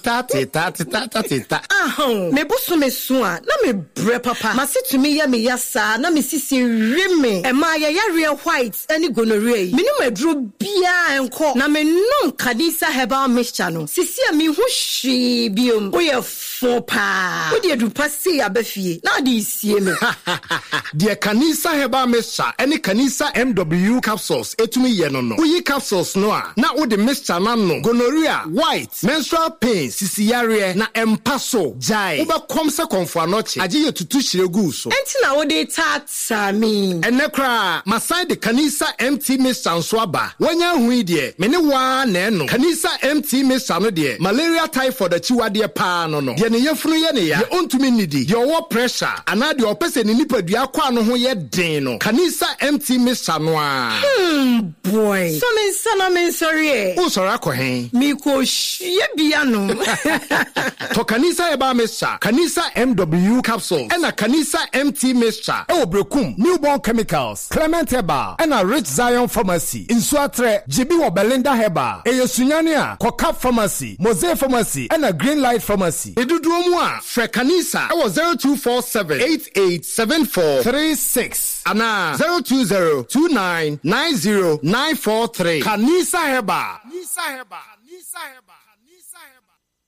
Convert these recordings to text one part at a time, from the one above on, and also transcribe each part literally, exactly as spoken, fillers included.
Tati tati tati ta. Ahon, me busu me soa, na me bre papa. Ma se to me ya me yasa, na me sisi reme. E ma ya ya real white any gonorrhea. Me no medro bia enko. Na me nom Kanisa herbal mixture no. Sisi a me hu hwe biom. Wo ye fo pa. Wo de du pase abafie. Na de sie me. De Kanisa herbal mixture any Kanisa M W capsules etumi ye no no. Wo yi capsules no a na wo de mixture na no. Gonorrhea, white, menstrual pain, sisi yare na empaso jai. Wo be kom se konfo anoche. Aje ye tutu shiregu so. Enti na wo de tata mi. Enekra, masai de Kanisa M T mixture so aba. Wanya hu de me ne wa na eno. Kanisa M T mixture no de malaria typhoid achiwade pa no no. De ne yefunu ye ne ya. De ontumi nidi. De owo pressure ana de opese ne nipadua kwa no ho ye den no. Kanisa M T mixture no a. Hmm boy. So me sana me sorry e. O sora ko hen. Mi ko hwie bia no. To Kanisa eba mixture, Kanisa M W capsules, and a Kanisa M T mixture. E obrekum, newborn chemicals, Clement Herbal, and a Rich Zion Pharmacy. In Suatre, J B wa Belinda Herbal, e Yesunyania, Kokap Pharmacy, Mose Pharmacy, and a Green Light Pharmacy. E dudu omwa, Fre Kanisa, e was zero two four seven eight eight seven four three six. Ana zero two zero two nine nine zero nine four three. Kanisa Herbal. Kanisa Herbal. Kanisa Herbal. Kanisa Herbal.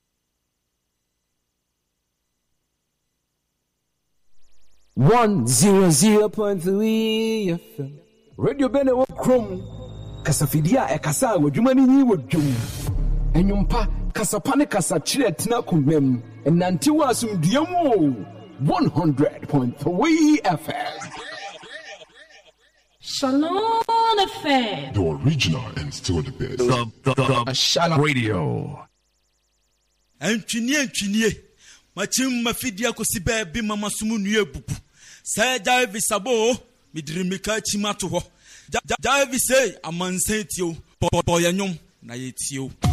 One zero zero point three F M. Radio Bene wo krom. Kasafidia e kasa wadwuma ni wadwum. Enyumpa kasapa ne kasa kire tena kumem. Enanti wa asumdiamo. one hundred point three F M. Shalom F M. The original and still the best. The, the, the, the Shalom Radio. Entwini entwini. Machim mafidia kosibe bi mama sumu nue bubu. Say David Sabo midrimika chimato ho. David say amanse tio boyanyom na yetio.